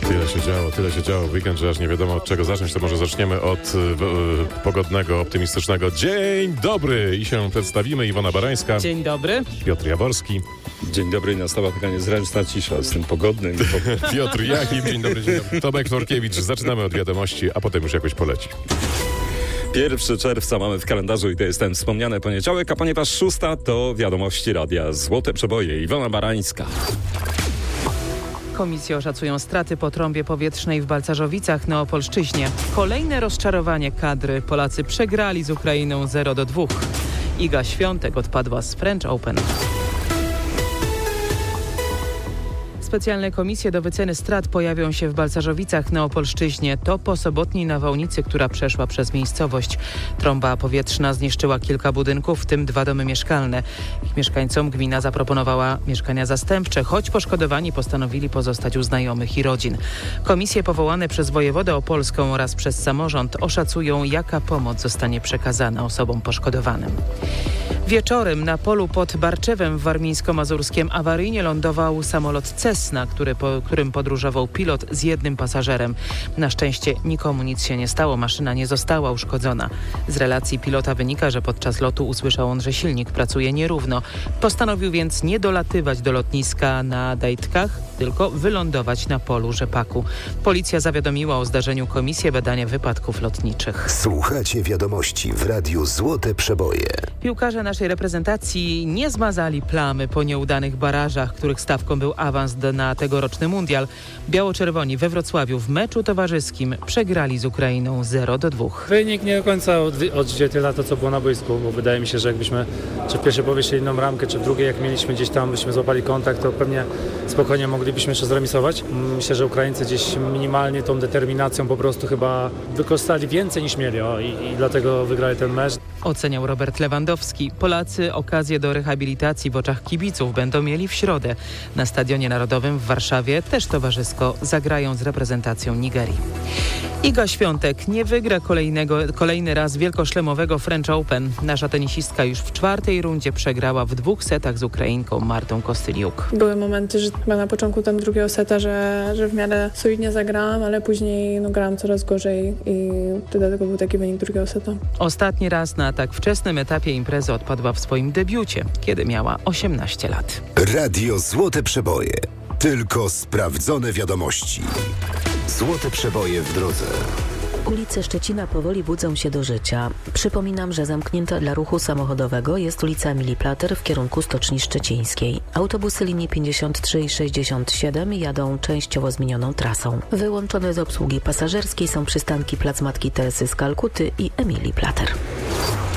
Tyle się działo w weekend, że aż nie wiadomo od czego zacząć. To może zaczniemy od pogodnego, optymistycznego dzień dobry i się przedstawimy. Iwona Barańska. Dzień dobry. Piotr Jaworski. Dzień dobry i nastała taka niezręczna cisza z tym pogodnym. Piotr Jachim. Dzień dobry. Tomek Norkiewicz. Zaczynamy od wiadomości, a potem już jakoś poleci. 1 czerwca mamy w kalendarzu i to jest ten wspomniany poniedziałek, a ponieważ 6 to wiadomości radia Złote Przeboje. Iwona Barańska. Komisje oszacują straty po trąbie powietrznej w Balcarzowicach na Opolszczyźnie. Kolejne rozczarowanie kadry. Polacy przegrali z Ukrainą 0-2. Iga Świątek odpadła z French Open. Specjalne komisje do wyceny strat pojawią się w Balcarzowicach na Opolszczyźnie. To po sobotniej nawałnicy, która przeszła przez miejscowość. Trąba powietrzna zniszczyła kilka budynków, w tym 2 domy mieszkalne. Ich mieszkańcom gmina zaproponowała mieszkania zastępcze, choć poszkodowani postanowili pozostać u znajomych i rodzin. Komisje powołane przez wojewodę opolską oraz przez samorząd oszacują, jaka pomoc zostanie przekazana osobom poszkodowanym. Wieczorem na polu pod Barczewem w Warmińsko-Mazurskiem awaryjnie lądował samolot Cessna, którym podróżował pilot z 1 pasażerem. Na szczęście nikomu nic się nie stało, maszyna nie została uszkodzona. Z relacji pilota wynika, że podczas lotu usłyszał on, że silnik pracuje nierówno. Postanowił więc nie dolatywać do lotniska na Dajtkach, tylko wylądować na polu rzepaku. Policja zawiadomiła o zdarzeniu Komisję Badania Wypadków Lotniczych. Słuchacie wiadomości w Radiu Złote Przeboje. Piłkarze naszej reprezentacji nie zmazali plamy po nieudanych barażach, których stawką był awans na tegoroczny mundial. Biało-czerwoni we Wrocławiu w meczu towarzyskim przegrali z Ukrainą 0-2. Wynik nie do końca odzwierciedla to, co było na boisku, bo wydaje mi się, że jakbyśmy czy w pierwszej połowie jeszcze inną ramkę, czy w drugiej, jak mieliśmy gdzieś tam, byśmy złapali kontakt, to pewnie spokojnie moglibyśmy jeszcze zremisować. Myślę, że Ukraińcy gdzieś minimalnie tą determinacją po prostu chyba wykorzystali więcej niż mieli i dlatego wygrali ten mecz. Oceniał Robert Lewandowski. Polacy okazję do rehabilitacji w oczach kibiców będą mieli w środę. Na Stadionie Narodowym w Warszawie też towarzysko zagrają z reprezentacją Nigerii. Iga Świątek nie wygra kolejny raz wielkoszlemowego French Open. Nasza tenisistka już w 4. rundzie przegrała w 2 setach z Ukrainką Martą Kostyliuk. Były momenty, że chyba na początku tam drugiego seta, że w miarę solidnie zagrałam, ale później grałam coraz gorzej i dlatego był taki wynik drugiego seta. Ostatni raz na tak wczesnym etapie imprezy odpadła w swoim debiucie, kiedy miała 18 lat. Radio Złote Przeboje. Tylko sprawdzone wiadomości. Złote Przeboje w drodze. Ulice Szczecina powoli budzą się do życia. Przypominam, że zamknięta dla ruchu samochodowego jest ulica Emilii Plater w kierunku Stoczni Szczecińskiej. Autobusy linii 53 i 67 jadą częściowo zmienioną trasą. Wyłączone z obsługi pasażerskiej są przystanki Plac Matki Teresy z Kalkuty i Emilii Plater.